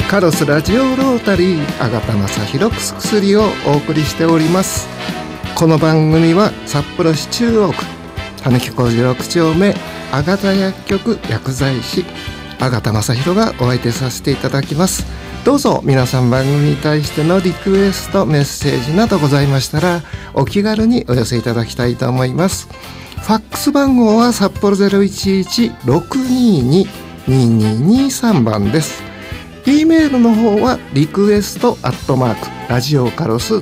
カロスラジオロータリーあがたまさひろ薬をお送りしております。この番組は札幌市中央区羽根小路6丁目あがた薬局薬剤師あがたまさひろがお相手させていただきます。どうぞ皆さん番組に対してのリクエストメッセージなどございましたらお気軽にお寄せいただきたいと思います。ファックス番号は札幌 011-622-2223 番です。E メールの方はリクエスト@ラジオカロス